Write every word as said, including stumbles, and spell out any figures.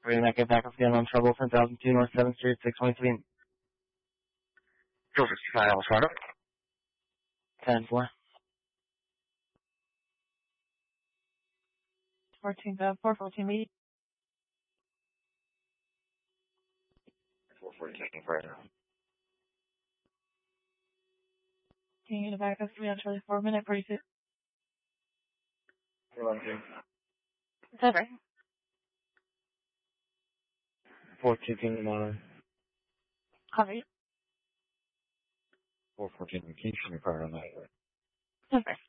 We're going to get back up again on trouble, ten thousand two North seventh Street, six twenty-three. Two sixty-five, I'll start up. ten four. fourteen, uh, four fourteen lead. four forty taking further. Can you get back up three on Charlie four minute forty-six? One, two. It's over. four two Kingdom Honor. Copy. four fourteen vacation required on that. Over.